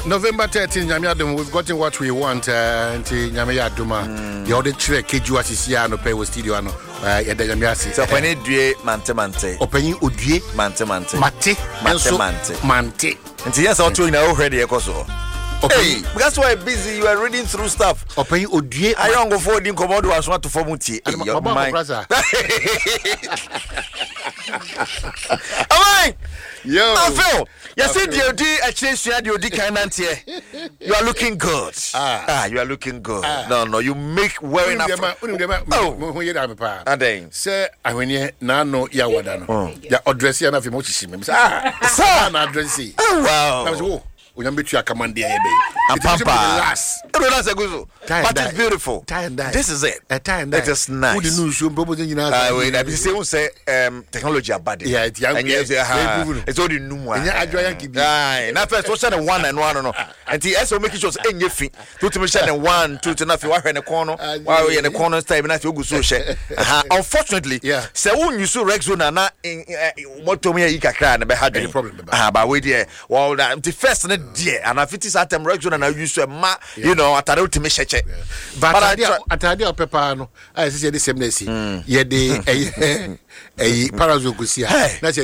November 13th, Nyamiadum, we've gotten what we want. Nyamiaduma, the other trick, Kijuasisiano, pay with studio. Yamiasi. So, when it do mante, opening Udie, mante, Mante. And yes, I'll tell you now already, Ekoso. Hey, that's why busy you are reading through stuff. Opening Udie, I don't go for the commodore was want to form Muti. Yo, I feel. You see, the OD actually shared your D kind here. You are looking good. You are looking good. No, you make well enough. And then, sir, I when you now know Yawadano. Ya address you enough emotion. Sir, address. Oh, wow. We don't bet you a command there, but it's beautiful. This is it. It is nice. Say technology about it. Yeah, it's all the new one. Now first we send one and one and the SO making sure any thing to me send one two to nothing in the corner while we in the corner time na you go so share. Unfortunately, say when you so Rexona na what to me you kakra na be had any problem but we there well the first dear and if it is at them Rexona na use ma you know at to me cheche but atade opepa no I say the same day see ye dey parazokusia na